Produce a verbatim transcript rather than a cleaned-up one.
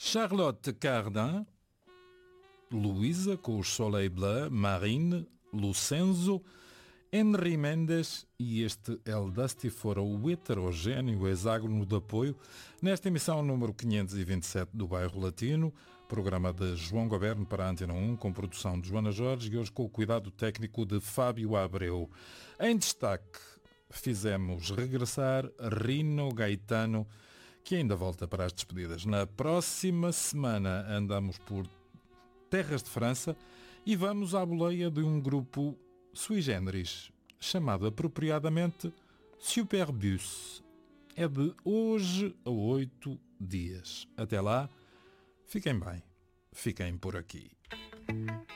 Charlotte Cardin, Luísa com os Soleil Bleu, Marine, Lucenzo, Henry Mendes e este El Dusty foram o heterogéneo hexágono de apoio nesta emissão número quinhentos e vinte e sete do Bairro Latino, programa de João Goberno para a Antena um, com produção de Joana Jorge e hoje com o cuidado técnico de Fábio Abreu. Em destaque, fizemos regressar Rino Gaetano, que ainda volta para as despedidas. Na próxima semana andamos por terras de França e vamos à boleia de um grupo sui generis, chamado apropriadamente Superbus. É de hoje a oito dias. Até lá, fiquem bem, fiquem por aqui.